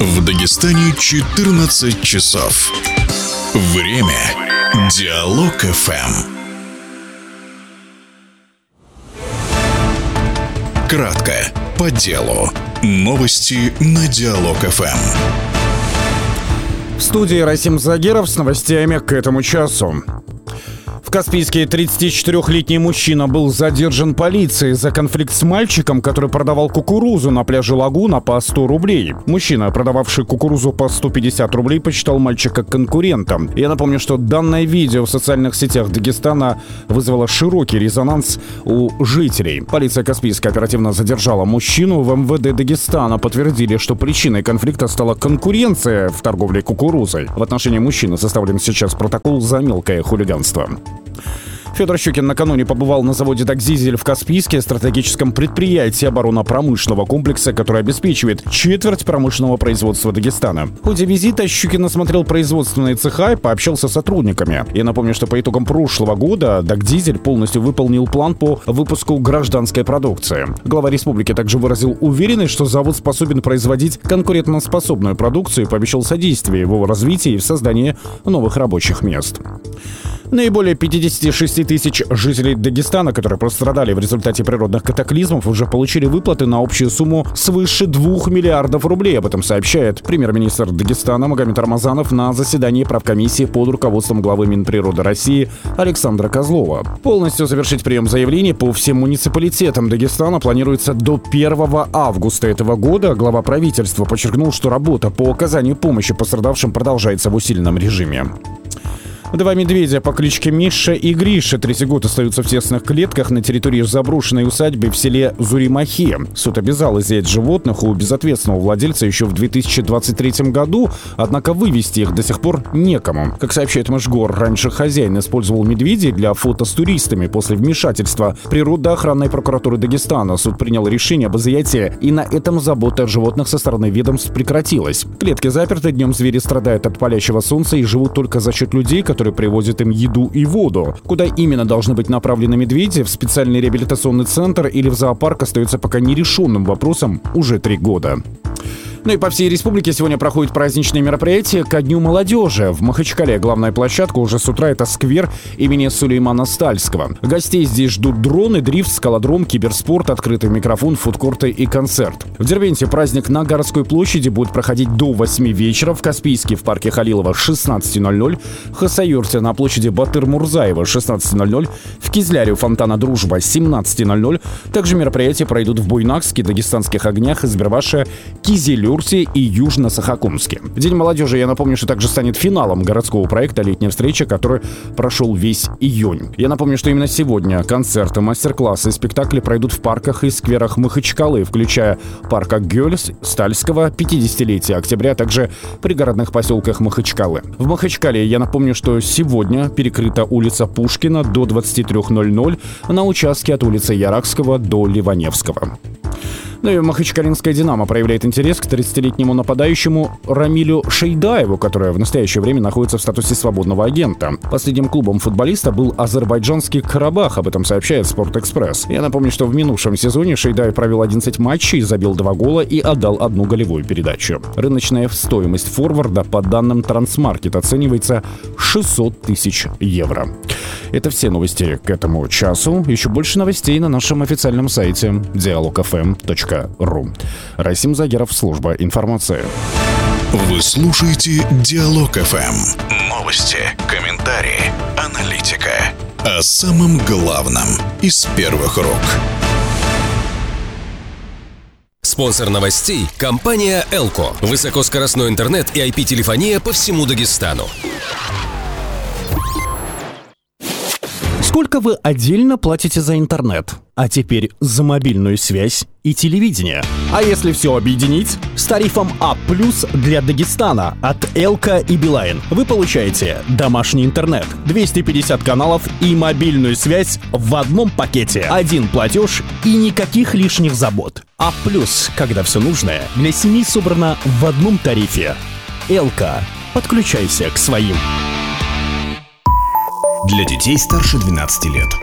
В Дагестане 14 часов. Время Диалог ФМ. Кратко, по делу. Новости на Диалог ФМ. В студии Расим Загиров с новостями к этому часу. В Каспийске 34-летний мужчина был задержан полицией за конфликт с мальчиком, который продавал кукурузу на пляже Лагуна по 100 рублей. Мужчина, продававший кукурузу по 150 рублей, посчитал мальчика конкурентом. Я напомню, что данное видео в социальных сетях Дагестана вызвало широкий резонанс у жителей. Полиция Каспийска оперативно задержала мужчину. В МВД Дагестана подтвердили, что причиной конфликта стала конкуренция в торговле кукурузой. В отношении мужчины составлен сейчас протокол за мелкое хулиганство. Федор Щукин накануне побывал на заводе «Дагдизель» в Каспийске, стратегическом предприятии оборонно-промышленного комплекса, который обеспечивает четверть промышленного производства Дагестана. В ходе визита Щукин осмотрел производственные цеха и пообщался с сотрудниками. Я напомню, что по итогам прошлого года «Дагдизель» полностью выполнил план по выпуску гражданской продукции. Глава республики также выразил уверенность, что завод способен производить конкурентоспособную продукцию и пообещал содействие в его развитии и в создании новых рабочих мест. Наиболее 56 тысяч жителей Дагестана, которые пострадали в результате природных катаклизмов, уже получили выплаты на общую сумму свыше 2 миллиардов рублей. Об этом сообщает премьер-министр Дагестана Магомед Рамазанов на заседании правкомиссии под руководством главы Минприроды России Александра Козлова. Полностью завершить прием заявлений по всем муниципалитетам Дагестана планируется до 1 августа этого года. Глава правительства подчеркнул, что работа по оказанию помощи пострадавшим продолжается в усиленном режиме. Два медведя по кличке Миша и Гриша третий год остаются в тесных клетках на территории заброшенной усадьбы в селе Зуримахи. Суд обязал изъять животных у безответственного владельца еще в 2023 году, однако вывести их до сих пор некому. Как сообщает Мэшгор, раньше хозяин использовал медведей для фото с туристами. После вмешательства природоохранной прокуратуры Дагестана суд принял решение об изъятии, и на этом забота о животных со стороны ведомств прекратилась. Клетки заперты, днем звери страдают от палящего солнца и живут только за счет людей, которые привозят им еду и воду. Куда именно должны быть направлены медведи, в специальный реабилитационный центр или в зоопарк, остается пока нерешенным вопросом уже 3 года. Ну и по всей республике сегодня проходят праздничные мероприятия ко Дню молодежи. В Махачкале главная площадка уже с утра — это сквер имени Сулеймана Стальского. Гостей здесь ждут дроны, дрифт, скалодром, киберспорт, открытый микрофон, фудкорты и концерт. В Дербенте праздник на городской площади будет проходить до 8 вечера, в Каспийске в парке Халилова 16:00, в Хасавюрте на площади Батыр-Мурзаева 16:00, в Кизляре у фонтана Дружба 17:00. Также мероприятия пройдут в Буйнакске, Дагестанских огнях, Избербаше, Кизилюрте и Южно-Сахакумске. День молодежи, я напомню, что также станет финалом городского проекта «Летняя встреча», который прошел весь июнь. Я напомню, что именно сегодня концерты, мастер-классы и спектакли пройдут в парках и скверах Махачкалы, включая парк Акгёльс, Стальского, 50-летие октября, а также пригородных поселках Махачкалы. В Махачкале, я напомню, что сегодня перекрыта улица Пушкина до 23:00 на участке от улицы Яракского до Ливаневского. Ну и махачкалинская «Динамо» проявляет интерес к 30-летнему нападающему Рамилю Шейдаеву, который в настоящее время находится в статусе свободного агента. Последним клубом футболиста был азербайджанский «Карабах», об этом сообщает «Спортэкспресс». Я напомню, что в минувшем сезоне Шейдаев провел 11 матчей, забил 2 гола и отдал 1 голевую передачу. Рыночная стоимость форварда по данным Трансмаркет оценивается 600 тысяч евро. Это все новости к этому часу. Еще больше новостей на нашем официальном сайте dialogfm.ru. Расим Загиров, служба информации. Вы слушаете Диалог ФМ. Новости, комментарии, аналитика. О самом главном из первых рук. Спонсор новостей – компания «Элко». Высокоскоростной интернет и IP-телефония по всему Дагестану. Сколько вы отдельно платите за интернет? А теперь за мобильную связь и телевидение. А если все объединить? С тарифом А+ для Дагестана от Элка и Билайн вы получаете домашний интернет, 250 каналов и мобильную связь в одном пакете. Один платеж и никаких лишних забот. А+, когда все нужное для семьи собрано в одном тарифе. Элка. Подключайся к своим. Для детей старше 12 лет.